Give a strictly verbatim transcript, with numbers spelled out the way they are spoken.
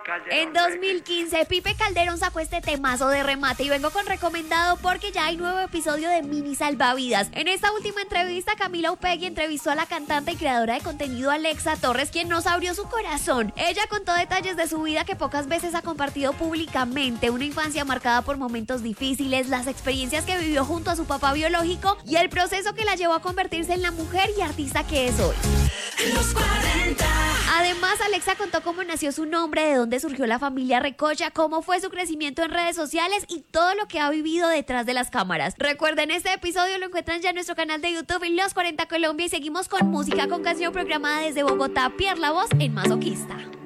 En dos mil quince, Pipe Calderón sacó este temazo de remate y vengo con recomendado porque ya hay nuevo episodio de Mini Salvavidas. En esta última entrevista, Camila Upegui entrevistó a la cantante y creadora de contenido Alexa Torres, quien nos abrió su corazón. Ella contó detalles de su vida que pocas veces ha compartido públicamente, una infancia marcada por momentos difíciles, las experiencias que vivió junto a su papá biológico y el proceso que la llevó a convertirse en la mujer y artista que es hoy. Los cuarenta. Además, Alexa contó cómo nació su nombre, de dónde surgió la familia Recocha, cómo fue su crecimiento en redes sociales y todo lo que ha vivido detrás de las cámaras. Recuerden, este episodio lo encuentran ya en nuestro canal de YouTube Los cuarenta Colombia y seguimos con música, con canción programada desde Bogotá, Pierre La Voz en Masoquista.